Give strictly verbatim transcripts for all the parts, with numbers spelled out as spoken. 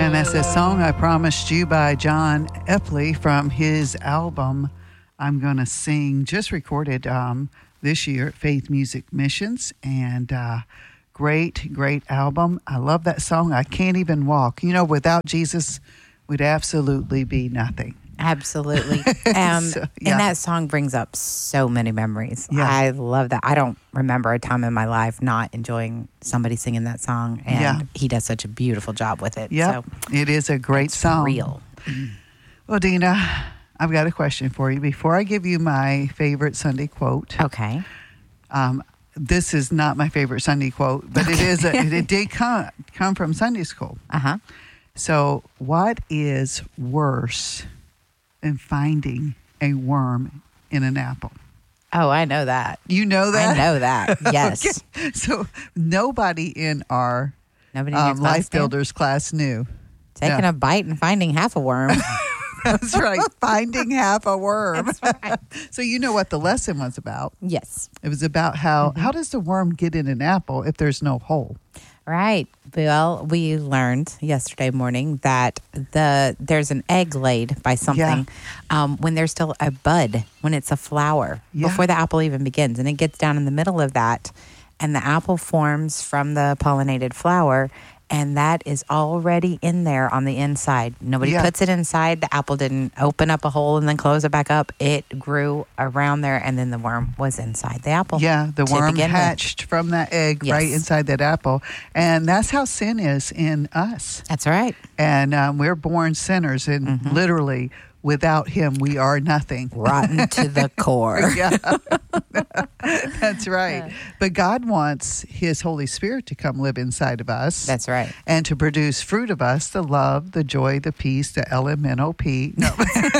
And that's a song I Promised You by John Epley from his album I'm Gonna Sing, just recorded um, this year at Faith Music Missions. And uh, great, great album. I love that song. I Can't Even Walk. You know, without Jesus, we'd absolutely be nothing. Absolutely. Um, So, yeah. And that song brings up so many memories. Yeah. I love that. I don't remember a time in my life not enjoying somebody singing that song. And Yeah. he does such a beautiful job with it. Yeah, So it is a great it's song. real. Well, Dina, I've got a question for you. Before I give you my favorite Sunday quote, Okay. um, this is not my favorite Sunday quote, but it is. A, it did come come from Sunday school. Uh-huh. So, what is worse than finding a worm in an apple? Oh, I know that. You know that? I know that. Yes. Okay. So, nobody in our Nobody in your um, class Life did? Builders class knew. Taking Yeah. a bite and finding half a worm. That's right. Finding half a worm. That's right. So, you know what the lesson was about. Yes. It was about how, Mm-hmm. how does the worm get in an apple if there's no hole? Right. Well, we learned yesterday morning that the there's an egg laid by something um, when there's still a bud, when it's a flower, Yeah. before the apple even begins. And it gets down in the middle of that, and the apple forms from the pollinated flower, and that is already in there on the inside. Nobody Yeah. puts it inside. The apple didn't open up a hole and then close it back up. It grew around there, and then the worm was inside the apple. Yeah, the to worm begin with. hatched from that egg Yes. right inside that apple. And that's how sin is in us. That's right. And um, we're born sinners, and Mm-hmm. literally, without him, we are nothing. Rotten to the core. Yeah, that's right. But God wants his Holy Spirit to come live inside of us. That's right. And to produce fruit of us, the love, the joy, the peace, the L M N O P. No,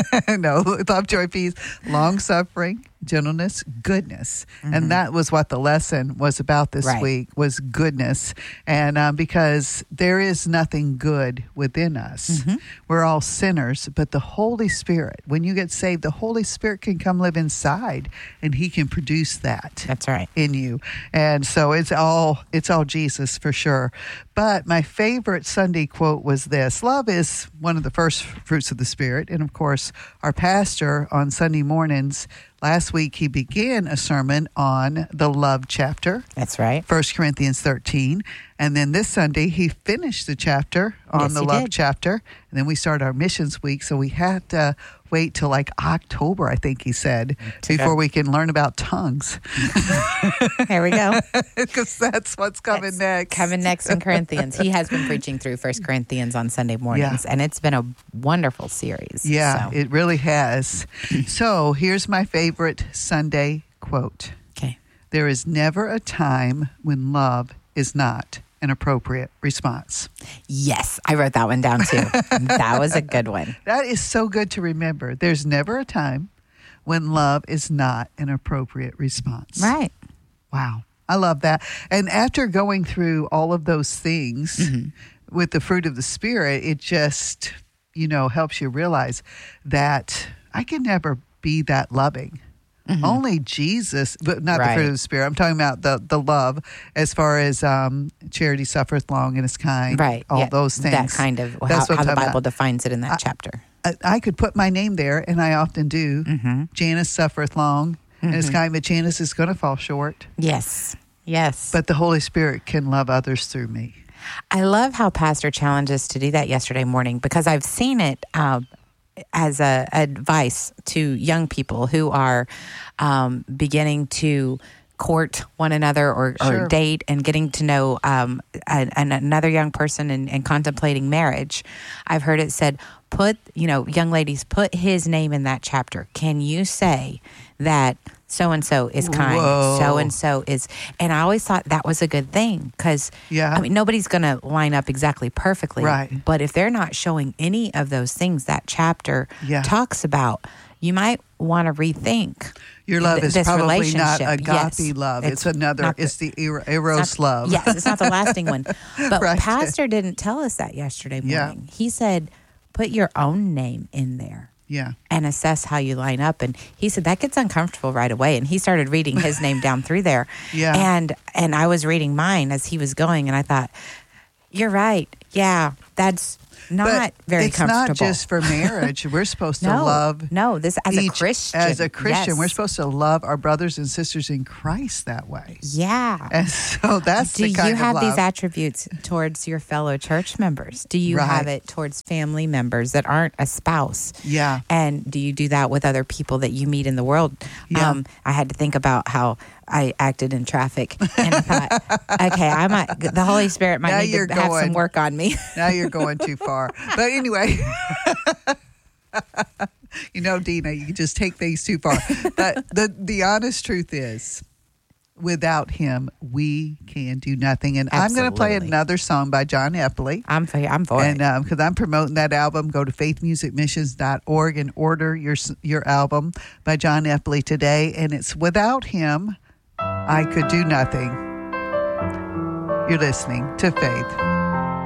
no, love, joy, peace, long suffering, gentleness, goodness. And that was what the lesson was about this Right. week, was goodness. And um, because there is nothing good within us. We're all sinners, but the Holy Spirit, when you get saved, the Holy Spirit can come live inside and he can produce that That's right. in you. And so it's all it's all Jesus for sure. But my favorite Sunday quote was this: love is one of the first fruits of the Spirit. And of course, our pastor on Sunday mornings, last week he began a sermon on the love chapter, That's right. First Corinthians thirteen. And then this Sunday he finished the chapter on Yes, the he love did. chapter. And then we start our missions week. So we have to wait till like October, I think he said, To before go. we can learn about tongues. Here we go. Because that's what's coming That's next. Coming next in Corinthians. He has been preaching through First Corinthians on Sunday mornings, and it's been a wonderful series. Yeah, So, it really has. So here's my favorite Sunday quote. okay. There is never a time when love is not an appropriate response. Yes, I wrote that one down too. That was a good one. That is so good to remember. There's never a time when love is not an appropriate response. Right. Wow. I love that. And after going through all of those things Mm-hmm. with the fruit of the Spirit, it just, you know, helps you realize that I can never be that loving. Only Jesus, but not the Mm-hmm. Right. fruit of the Spirit. I'm talking about the, the love as far as um, charity suffereth long and is kind. Right. All Yeah, those things. That kind of how, That's what how I'm the talking Bible about. defines it in that chapter. I, I could put my name there, and I often do. Mm-hmm. Janice suffereth long and is kind, but Janice is going to fall short. Yes. Yes. But the Holy Spirit can love others through me. I love how Pastor challenged us to do that yesterday morning, because I've seen it um, as a advice to young people who are um, beginning to court one another or, Sure. or date and getting to know um, an, an, another young person and, and contemplating marriage. I've heard it said, put, you know, young ladies, put his name in that chapter. Can you say that so-and-so is kind, Whoa. so-and-so is, and I always thought that was a good thing, because Yeah. I mean, nobody's going to line up exactly perfectly. Right. But if they're not showing any of those things that chapter Yeah. talks about, you might want to rethink. Your love th- is this probably not relationship. agape Yes. love. It's, It's another, not the- it's the er- It's eros not- love. Yes, it's not the lasting one. But Right. Pastor didn't tell us that yesterday Yeah. morning. He said, put your own name in there Yeah. and assess how you line up. And he said that gets uncomfortable right away. And he started reading his name down through there. Yeah. And and I was reading mine as he was going, and I thought, you're right. Yeah, that's not but very it's comfortable. It's not just for marriage. We're supposed to no, love. No, this as each, a Christian. As a Christian, yes. we're supposed to love our brothers and sisters in Christ that way. Yeah. And so that's Do the kind you have of love. these attributes towards your fellow church members? Do you Right. have it towards family members that aren't a spouse? Yeah. And do you do that with other people that you meet in the world? Yeah. Um, I had to think about how I acted in traffic and I thought, okay, I might, the Holy Spirit might Now need you're to have going- some work on me. Now you're going too far. But anyway, you know, Dina, you can just take things too far. But the, the honest truth is, without him, we can do nothing. And I'm going to play Absolutely. another song by John Epley. I'm for, I'm for And it. because I'm promoting that album, go to faith music missions dot org and order your your album by John Epley today. And it's Without Him, I Could Do Nothing. You're listening to Faith.